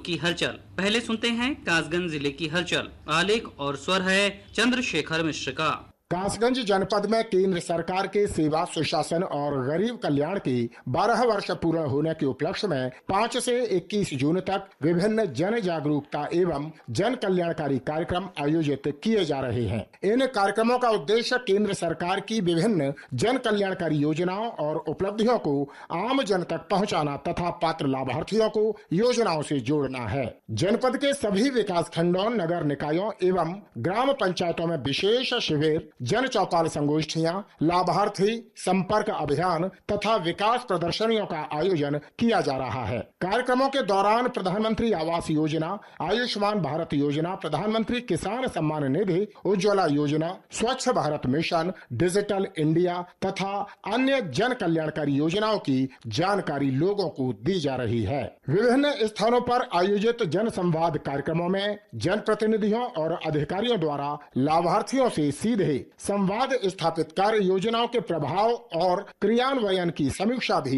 की हलचल। पहले सुनते हैं कासगंज जिले की हलचल। आलेख और स्वर है चंद्रशेखर मिश्र का। कासगंज जनपद में केंद्र सरकार के सेवा सुशासन और गरीब कल्याण के 12 वर्ष पूर्ण होने के उपलक्ष्य में 5 से 21 जून तक विभिन्न जन जागरूकता एवं जन कल्याणकारी कार्यक्रम आयोजित किए जा रहे हैं। इन कार्यक्रमों का उद्देश्य केंद्र सरकार की विभिन्न जन कल्याणकारी योजनाओं और उपलब्धियों को आम जन तक पहुँचाना तथा पात्र लाभार्थियों को योजनाओं से जोड़ना है। जनपद के सभी विकास खंडों, नगर निकायों एवं ग्राम पंचायतों में विशेष शिविर, जन चौपाल संगोष्ठियां, लाभार्थी संपर्क अभियान तथा विकास प्रदर्शनियों का आयोजन किया जा रहा है। कार्यक्रमों के दौरान प्रधानमंत्री आवास योजना, आयुष्मान भारत योजना, प्रधानमंत्री किसान सम्मान निधि, उज्ज्वला योजना, स्वच्छ भारत मिशन, डिजिटल इंडिया तथा अन्य जन कल्याणकारी योजनाओं की जानकारी लोगों को दी जा रही है। विभिन्न स्थानों पर आयोजित जन संवाद कार्यक्रमों में जनप्रतिनिधियों और अधिकारियों द्वारा लाभार्थियों से सीधे संवाद स्थापित कर योजनाओं के प्रभाव और क्रियान्वयन की समीक्षा भी